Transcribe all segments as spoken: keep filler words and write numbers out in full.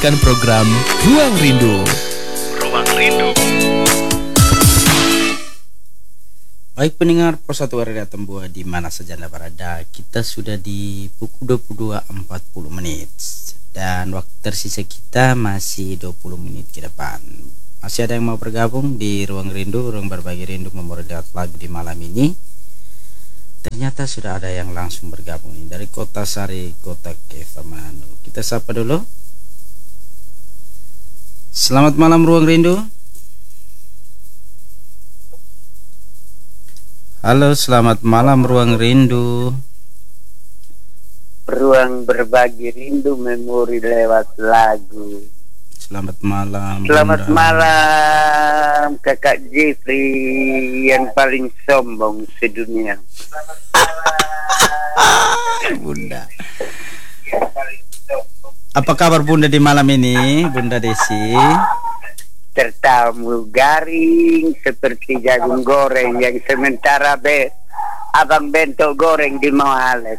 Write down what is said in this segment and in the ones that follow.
menyaksikan program Ruang Rindu. Ruang Rindu. Baik pendengar Pos satu R R I Atambua di mana saja Anda berada, kita sudah di pukul dua puluh dua empat puluh menit dan waktu tersisa kita masih dua puluh menit ke depan. Masih ada yang mau bergabung di Ruang Rindu, ruang berbagi rindu memorial lagu di malam ini. Ternyata sudah ada yang langsung bergabung nih dari Kota Sari, Kota Kevermanu. Kita sapa dulu. Selamat malam Ruang Rindu. Halo, selamat malam Ruang Rindu. Ruang berbagi rindu memori lewat lagu. Selamat malam. Selamat Bunda. malam Kakak Jeffrey yang paling sombong sedunia. Bunda. Apa kabar Bunda di malam ini, Bunda Desi? Tertamu garing seperti jagung goreng yang sementara be abang bentuk goreng di Mohalet.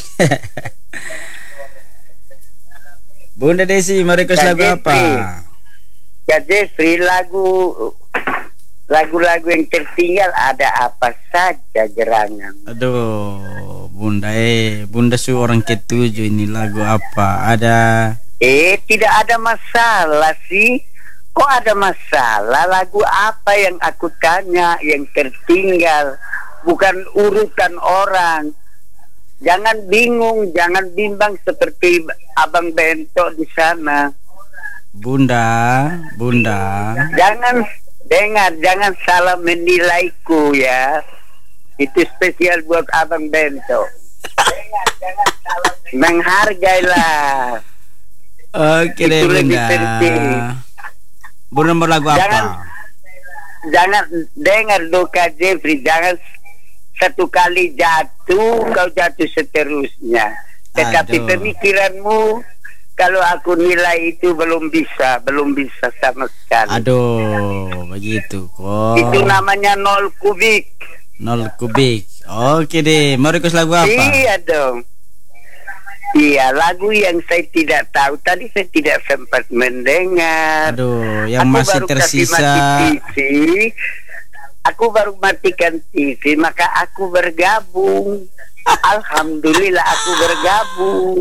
Bunda Desi, mau request Kak lagu apa? Kak Jeffrey, lagu lagu-lagu yang tertinggal ada apa saja gerangan? Aduh, Bunda eh, Bunda su orang ketujuh ini lagu apa? Ada? Eh, tidak ada masalah sih. Kok ada masalah? Lagu apa yang aku tanya yang tertinggal? Bukan urutan orang. Jangan bingung, jangan bimbang seperti Abang Bento di sana. Bunda, Bunda. Jangan dengar, jangan salah menilaiku ya. Itu spesial buat Abang Bento. Dengar, jangan salah. Menghargailah. Oke deh Itu lebih Bunda. penting. Bunda mau lagu Jangan, apa? jangan dengar Doka Jeffrey, jangan satu kali jatuh kau jatuh seterusnya. Tetapi Aduh. pemikiranmu kalau aku nilai itu belum bisa, belum bisa sama sekali. Aduh, begitu kok. Itu namanya nol kubik. Nol kubik. Oke deh, mau request lagu apa? Iya dong. Iya, lagu yang saya tidak tahu tadi, saya tidak sempat mendengar. Aduh, yang Aku masih baru kasih tersisa. mati T V. Aku baru matikan T V, maka aku bergabung. Alhamdulillah aku bergabung.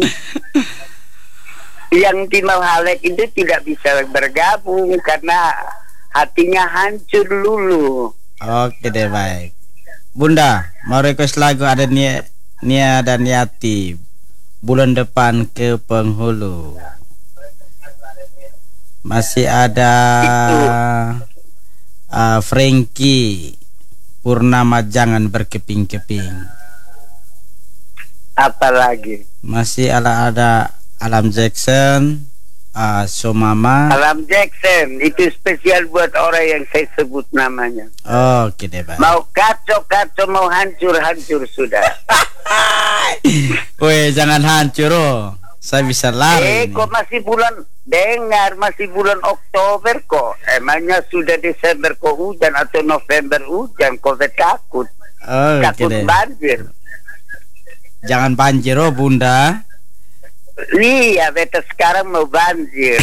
Yang di Mohalet itu tidak bisa bergabung karena hatinya hancur dulu. Oke deh, baik. Bunda, mau request lagu ada Nia, Nia dan Yati. Bulan depan ke penghulu. Masih ada uh, Frankie Purnama jangan berkeping-keping. Apalagi Masih ada ada Alam Jackson, uh, Somama. Alam Jackson itu spesial buat orang yang saya sebut namanya. Oke deh, baik. Mau kacau-kacau, mau hancur-hancur sudah. Weh, jangan hancur oh. Saya bisa lari. Eh, kok masih bulan, dengar masih bulan Oktober kok. Emangnya sudah Desember kok hujan atau November hujan, kok takut. Oh, Takut deh. banjir. Jangan banjir oh, Bunda. Iya, beta sekarang mau banjir.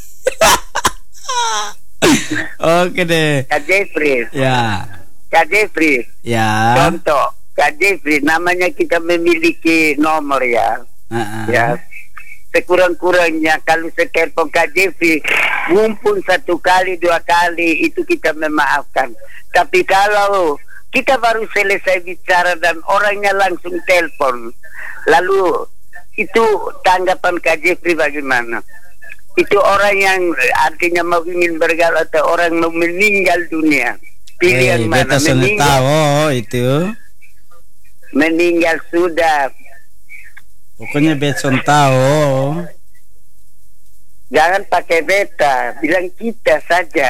Oke deh. Kak Jeffrey, Ya. Kak Jeffrey, Ya. contoh, Kak Jeffrey, namanya kita memiliki nomor ya. Uh-uh. Ya, sekurang-kurangnya kalau setelepon Kak Jeffrey mumpun satu kali dua kali itu kita memaafkan. Tapi kalau kita baru selesai bicara dan orangnya langsung telepon, lalu itu tanggapan Kak Jeffrey bagaimana? Itu orang yang artinya mau ingin bergaul atau orang mau meninggal dunia? Pilih Eh, yang mana? beta sudah Meninggal, tahu oh, itu. meninggal sudah. Pokoknya Betson tahu. Jangan pakai beta, bilang kita saja.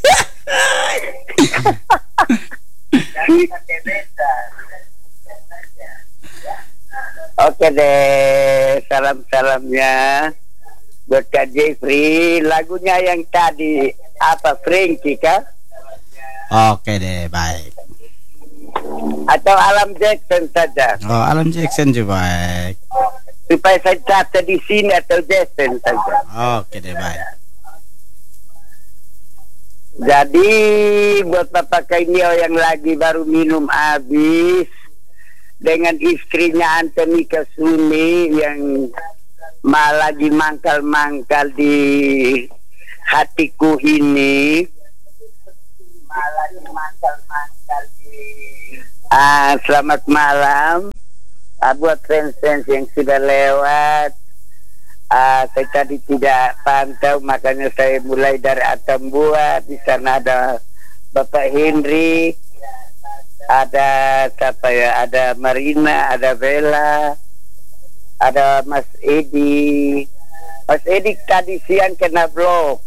Oke deh, salam-salamnya buat Kak Jeffrey. Lagunya yang tadi apa, Frankie kah? Oke deh, baik. Atau Alam Jackson saja? Oh, Alam Jackson juga baik. supaya saya catat di sini atau Jason saja. Oke deh, baik. Jadi buat Bapak Kainio yang lagi baru minum habis dengan istrinya Anthony Kasuni yang malah lagi mangkal-mangkal di hatiku ini. Malah lagi mangkal-mangkal di ah, selamat malam. Ah, buat fans-fans yang sudah lewat. Uh, saya tadi tidak pantau, makanya saya mulai dari Atambua. Di sana ada Bapak Henry, ada siapa ya, ada Marina, ada Bella, ada Mas Edi. Mas Edi tadi siang kena blok.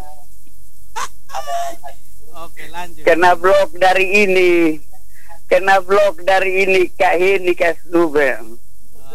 Oke, lanjut. Kena blok dari ini, kena blok dari ini Kak Henry Kasubeng.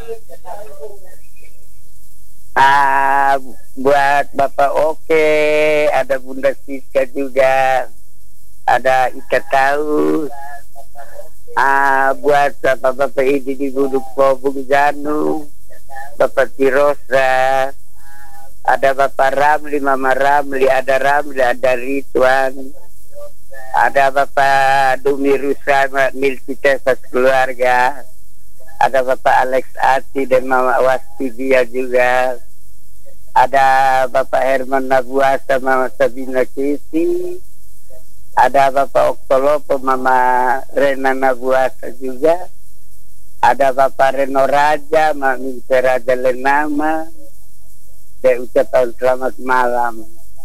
Ah, buat Bapak Oke, ada Bunda Siska juga, ada Ika Tahu. Ah, buat Bapak-Bapak ini di Buduk Pobung Janu, Bapak Tirosa, ada Bapak Ramli, Mama Ramli, ada Ramli, ada Ridwan, ada Bapak Dumi Rusama, Milki Tefas keluarga, ada Bapak Alex Ati dan Mama Wasti dia juga. Ada Bapak Herman Nabuasa, Mama Sabina Kisi. Ada Bapak Oktolopo, Mama Rena Nabuasa juga. Ada Bapak Reno Raja, Mama Minta Raja Lenama. Saya ucapkan selamat malam.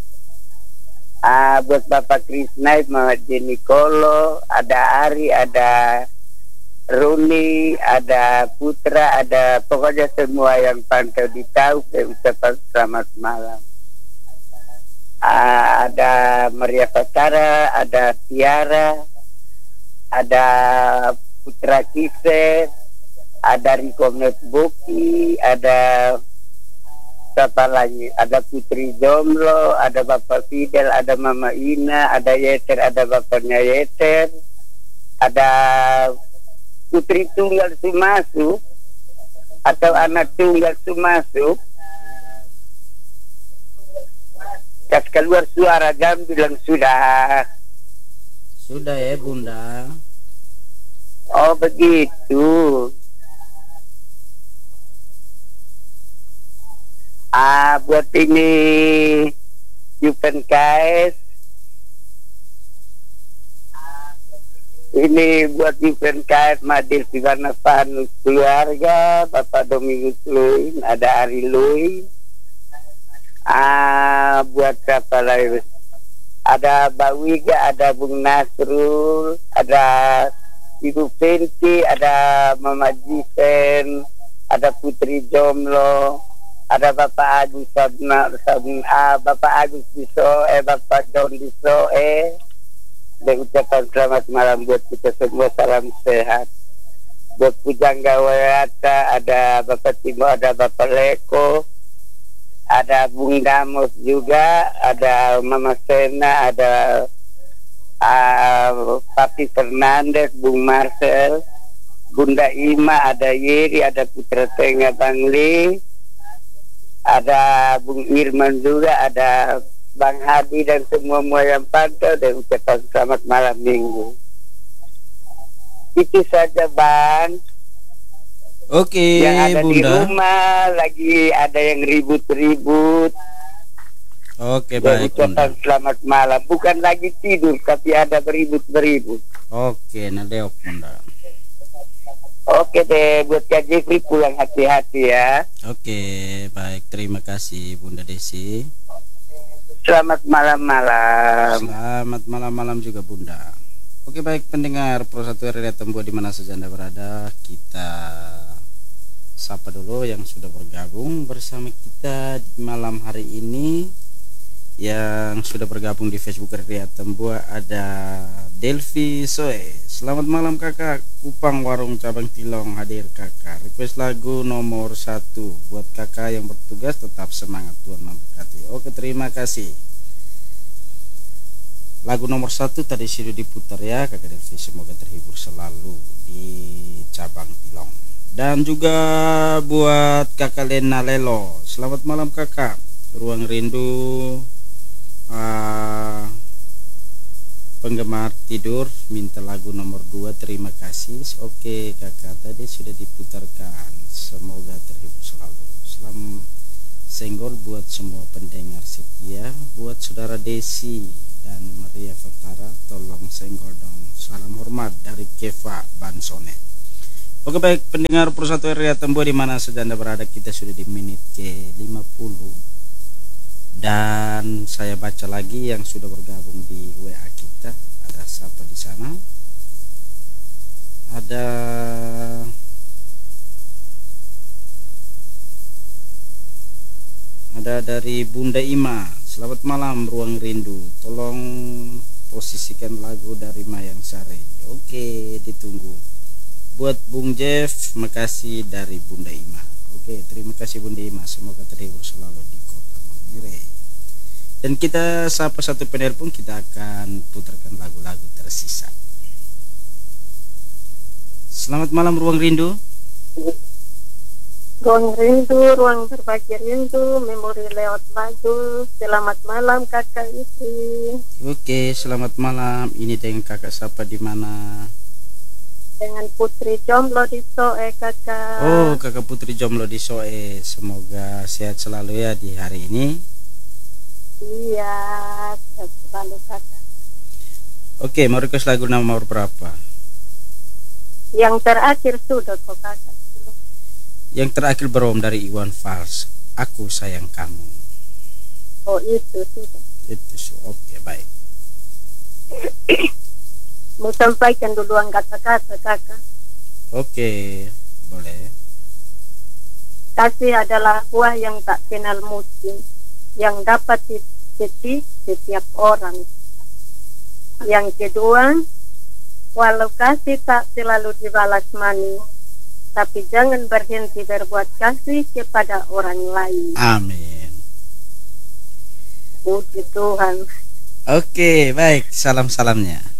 Ah, buat Bapak Krisna, Mama Jenny Kolo. Ada Ari, ada Runi, ada Putra, ada pokoknya semua yang pantau di tahu, saya ucapkan selamat malam. Uh, ada Maria Patara, ada Tiara, ada Putra Kise, ada Riko Metboki, ada siapa lagi? Ada Putri Jomlo, ada Bapak Fidel, ada Mama Ina, ada Yeter, ada bapaknya Yeter, ada Putri Tunggal Sumasu atau anak Tunggal Sumasu. Kas keluar suara jam bilang sudah. Sudah ya, Bunda. Oh begitu. Ah, buat ini Yupen K S. Ini buat event kait Madil Sivana Panus keluarga, Bapak Domingus Luin, ada Ari Luin. Ah, buat siapa lagi? Ada Mbak Wiga, ada Bung Nasrul, ada Ibu Fenty, ada Mama Jisen, ada Putri Jomlo, ada Bapak Agus Sabna, Sabna, Bapak Agus Disoe, Bapak John Disoe. Dan ucapan selamat malam buat kita semua, salam sehat. Buat Pujangga Wayata, ada Bapak Timo, ada Bapak Leko, ada Bung Damos juga, ada Mama Sena, ada uh, Papi Fernandez, Bung Marcel, Bunda Ima, ada Yeri, ada Putra Tengah Bangli, ada Bung Irman juga, ada Bang Hadi dan semua-semua yang pantau, dan ucapan selamat malam minggu. Itu saja Bang. Oke, yang ada Bunda. Di rumah lagi ada yang ribut-ribut. Oke, dan baik ucapan Bunda. selamat malam. Bukan lagi tidur, tapi ada beribut-beribut. Oke, nadeok Bunda. Oke deh, buat Kak Jeffrey pulang hati-hati ya. Oke, baik, terima kasih Bunda Desi. Selamat malam-malam. Selamat malam-malam juga Bunda. Oke, baik pendengar Pro satu R R I Atambua di mana saja Anda berada, kita sapa dulu yang sudah bergabung bersama kita di malam hari ini. Yang sudah bergabung di Facebook R R I Atambua ada Delvi Soe. Selamat malam kakak, Kupang Warung Cabang Tilong hadir kakak. Request lagu nomor satu buat kakak yang bertugas, tetap semangat, Tuhan memberkati. Oke, terima kasih. Lagu nomor satu tadi sudah diputar ya kakak Delvi, semoga terhibur selalu di Cabang Tilong. Dan juga buat kakak Lena Lelo, selamat malam kakak. Ruang Rindu uh, penggemar tidur minta lagu nomor dua, terima kasih. Oke kakak, tadi sudah diputarkan, semoga terhibur selalu. Salam senggol buat semua pendengar setia, buat saudara Desi dan Maria Fatara, tolong senggol dong. Salam hormat dari Keva Bansone. Oke baik pendengar Persatu R R I Atambua di mana saja Anda berada, kita sudah di menit ke lima puluh. Dan saya baca lagi yang sudah bergabung di W A kita. Ada siapa di sana? Ada Ada dari Bunda Ima. Selamat malam Ruang Rindu. Tolong posisikan lagu dari Mayang Sari. Oke, ditunggu. Buat Bung Jeff, makasih dari Bunda Ima. Oke, terima kasih Bunda Ima. Semoga terhibur selalu di Kota Maumere. Dan kita sapa satu penelpon, kita akan putarkan lagu-lagu tersisa. Selamat malam Ruang Rindu. Ruang Rindu, ruang berbagi rindu, memori lewat lagu. Selamat malam kakak istri. Oke, selamat malam. Ini dengan kakak siapa di mana? Dengan Putri Jomblo di Soe kakak. Oh, kakak Putri Jomblo di Soe. Semoga sehat selalu ya di hari ini. Iya, sehat selalu kakak. Oke, mau request lagu nomor berapa? Yang terakhir sudah kok kakak. Yang terakhir berom dari Iwan Fals. Aku sayang kamu. Oh itu sudah. Itu oke baik. Mau sampaikan duluan kata-kata kakak. Oke, boleh. Kasih adalah buah yang tak kenal musim, yang dapat dipetik setiap orang. Yang kedua, walau kasih tak selalu dibalas manis, tapi jangan berhenti berbuat kasih kepada orang lain. Amin. Puji Tuhan. Oke, baik. Salam-salamnya.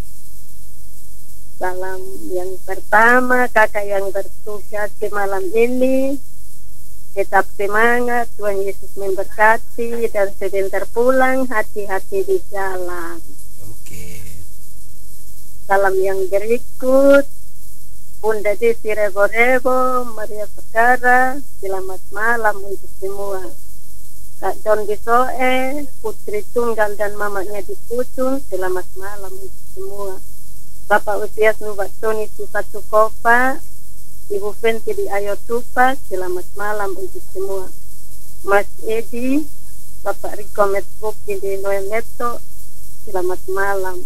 Salam yang pertama, kakak yang bertugas di malam ini, tetap semangat, Tuhan Yesus memberkati, dan sebentar pulang, hati-hati di jalan. Oke. Salam yang berikut, Bunda Desi Rebo-Rebo, Maria Fatara, selamat malam untuk semua. Kak John di Soe, Putri Tunggal dan mamanya di Putung, selamat malam untuk semua. Bapak Usias Nubatoni di Satu Kopa, Ibu Fenty di Ayotupa, selamat malam untuk semua. Mas Edi, Bapak Riko Metbuki di Noemeto, selamat malam.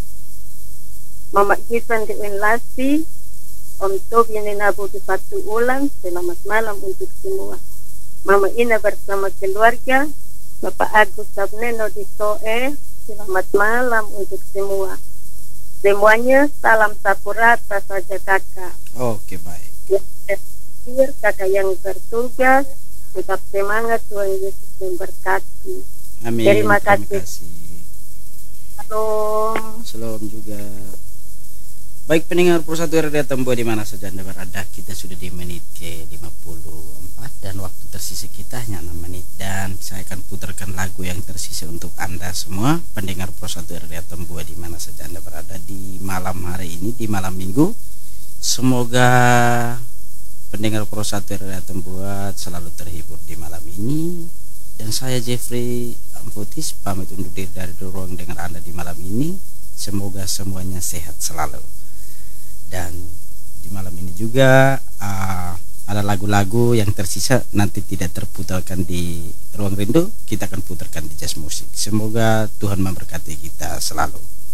Mama Gisan di Wenlasi, Om Tobi Ninabu di Patu Ulang, selamat malam untuk semua. Mama Ina bersama keluarga, Bapak Agus Sabneno di Soe, selamat malam untuk semua. Semuanya salam sapurata saja kakak. Oke baik. Ya, kakak yang bertugas, tetap semangat, Tuhan Yesus memberkati. Amin. Terima kasih. Terima kasih. Shalom. Shalom juga. Baik pendengar Persatu R R I Atambua di mana saja Anda berada, kita sudah di menit ke lima puluh empat dan waktu tersisa kita hanya enam menit, dan saya akan putarkan lagu yang tersisa untuk Anda semua pendengar Persatu R R I Atambua di mana saja Anda berada di malam hari ini, di malam Minggu. Semoga pendengar Persatu R R I Atambua selalu terhibur di malam ini, dan saya Jeffrey Amputis pamit undur diri dari ruang dengar Anda di malam ini. Semoga semuanya sehat selalu. Dan di malam ini juga uh, ada lagu-lagu yang tersisa nanti tidak terputarkan di Ruang Rindu, kita akan putarkan di Jazz Musik. Semoga Tuhan memberkati kita selalu.